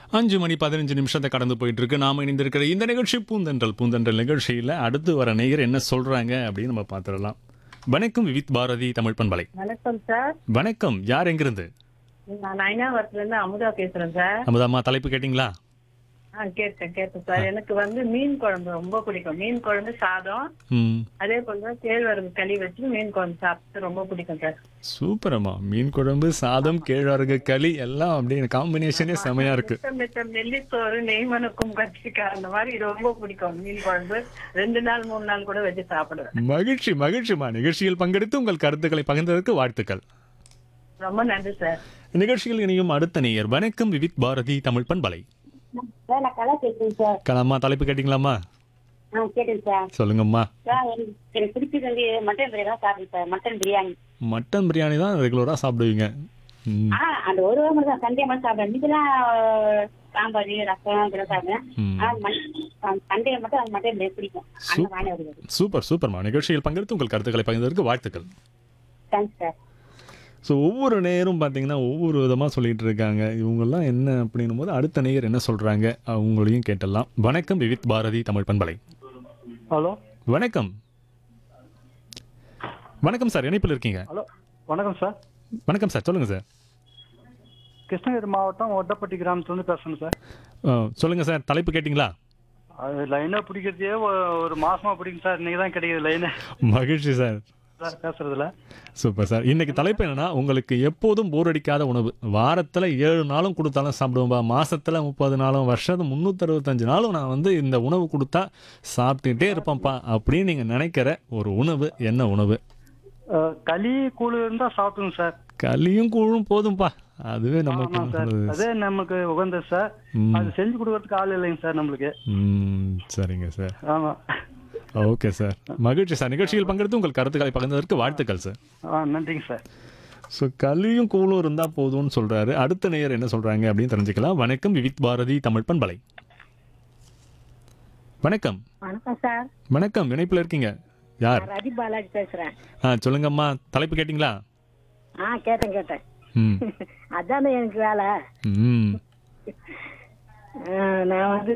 5 மணி 15 நிமிஷத்தை கடந்து போயிட்டு இருக்கு. நாம இணைந்திருக்கிற இந்த நிகழ்ச்சி பூந்தென்றல். பூந்தென்றல் நிகழ்ச்சியில் அடுத்து வர நேயர் என்ன சொல்றாங்க அப்படின்னு நம்ம பார்த்துடலாம். வணக்கம் விவித் பாரதி தமிழ் பண்பலை. வணக்கம் சார். வணக்கம், யார் எங்கிருந்து? நான் நயனாவரத்துல இருந்து அமுதா பேசுறேன் சார். அமுதாம்மா, தலைப்பு கேட்டிங்களா? கேட்டேன் சார். எனக்கு மீன் குழம்பு ரொம்ப பிடிக்கும். மீன் குழம்பு சாதம், ம், அதே போல கேழ்வரகு களி வச்சு மீன் குழம்பு சாப்பிட்டு ரொம்ப பிடிக்கும் சார். சூப்பரம்மா. மீன் குழம்பு, சாதம், கேழ்வரகு களி எல்லாம் அப்படியே காம்பினேஷனே செமையா இருக்கு. மிச்சம் நெல்லிச்சோறு, நெய்மனுக்கும் கட்சிக்காய் அந்த மாதிரி ரொம்ப பிடிக்கும். மீன் குழம்பு 2 நாள் 3 நாள் கூட வச்சு சாப்பிடுவேன். மகிழ்ச்சி மகிழ்ச்சிமா. நிகழ்ச்சியில் பங்கெடுத்து உங்கள் கருத்துக்களை பகிர்ந்ததற்கு வாழ்த்துக்கள். ரொம்ப நன்றி சார். நிகழ்ச்சியில் இணையும் அடுத்த நேயர். வணக்கம் விவித் பாரதி தமிழ் பண்பலை. சார் நான் கலா கேட்குறேன் சார். கலாமா, தலைப்பு கேட்டிங்களாம்மா? கேட்டேன் சார். சொல்லுங்கம்மா. சார் எனக்கு பிடிச்சது வந்து மட்டன் பிரியாணி தான் சாப்பிடுவேன் sir. Mutton biryani. Mutton biryani தான் ரெகுலரா சாப்பிடுவீங்க? ம், அந்த ஒரு வாரம் மட்டும் தான் சண்டே மட்டும் சாப்பிடுவேன். இதெல்லாம் சாம்பார் ரசம் இதெல்லாம் சாப்பிடுவேன். ம். சண்டே மட்டும் அந்த மட்டன் பிரியாணி பிடிக்கும். அந்த வானே வருது. சூப்பர் சூப்பர்மா. நிகழ்ச்சியில் பங்கெடுத்து உங்கள் கருத்துக்களை பகிர்ந்ததற்கு வாழ்த்துக்கள். Thanks sir. ஸோ ஒவ்வொரு நேயரும் பார்த்தீங்கன்னா ஒவ்வொரு விதமாக சொல்லிட்டு இருக்காங்க. இவங்கெல்லாம் என்ன அப்படின்னும் போது அடுத்த நேயர் என்ன சொல்கிறாங்க அவங்களையும் கேட்டலாம். வணக்கம் விவித் பாரதி தமிழ் பண்பலை. ஹலோ வணக்கம். வணக்கம் சார், இணைப்பில் இருக்கீங்க. ஹலோ வணக்கம் சார். வணக்கம் சார், சொல்லுங்கள் சார். கிருஷ்ணகிரி மாவட்டம் ஒட்டப்பட்டி கிராமத்துலேருந்து பேசுகிறேன் சார். சொல்லுங்கள் சார், தலைப்பு கேட்டிங்களா? அது லைனாக பிடிக்கிறதே ஒரு மாசமாக பிடிக்கும் சார். இன்னைக்கு தான் கிடைக்குது லைனு மகிழ்ச்சி சார். சார் பேசுறதுல. Super sir. இன்னைக்கு தலைப்பு என்னன்னா, உங்களுக்கு எப்போதும் போர் அடிக்காத உணவு. வாரத்தில் 7 நாளும் கொடுத்தாலும் சாப்பிடுவோம்பா, மாசத்துல 30 நாளும், வருஷத்துக்கு 365 நாளும் நான் வந்து இந்த உணவு கொடுத்தா சாப்பிட்டுட்டே இருப்பேன்ப்பா அப்படின்னு நீங்க நினைக்கிற ஒரு உணவு என்ன உணவு? களி கூழ் இருந்தால் சாப்பிடுங்க சார். களியும் கூழும் போதும்பா, அதுவே நமக்கு ஆமாம் சார், அதே நமக்கு உகந்தது சார். அது செஞ்சு கொடுக்கறதுக்கு ஆள் இல்லைங்க சார் நம்மளுக்கு. சரிங்க சார். ஆமாம். ஓகே சார், மகிழ்ச்சி சார். நிகழ்ச்சியில் பங்கெடுத்து உங்கள் கருத்துக்களை பகிர்ந்ததற்கு வாழ்த்துக்கள் சார். நன்றிங்க சார். ஸோ களியும் கூழும் இருந்தால் போதும்னு சொல்கிறாரு. அடுத்த நேயர் என்ன சொல்கிறாங்க அப்படின்னு தெரிஞ்சுக்கலாம். வணக்கம் விவித் பாரதி தமிழ் பண்பலை. வணக்கம். வணக்கம் சார். வணக்கம், இணைப்பில் இருக்கீங்க. யார்? ரதி பாலாஜி பேசுறேன். சொல்லுங்கம்மா, தலைப்பு கேட்டிங்களா? கேட்டேன். ம், அதானே எனக்கு வேலை. ம், நான் வந்து